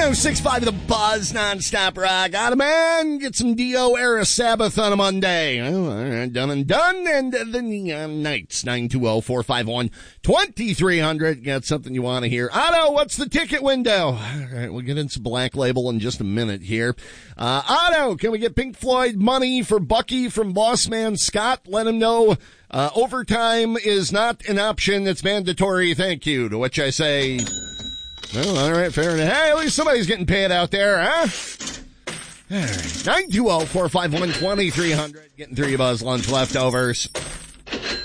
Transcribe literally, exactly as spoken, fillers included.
oh six point five The Buzz, non-stop rock. Out of man, get some Dio era Sabbath on a Monday. Oh, all right, done and done. And the Neon Knights, nine two zero, four five one, two three zero zero. Got something you want to hear. Otto, what's the ticket window? All right, we'll get into Black Label in just a minute here. Uh, Otto, can we get Pink Floyd money for Bucky from Boss Man Scott? Let him know uh, overtime is not an option. It's mandatory. Thank you. To which I say... Well, all right, fair enough. Hey, at least somebody's getting paid out there, huh? All right. nine two zero, four five one, two three zero zero. Getting through your Buzz Lunch leftovers.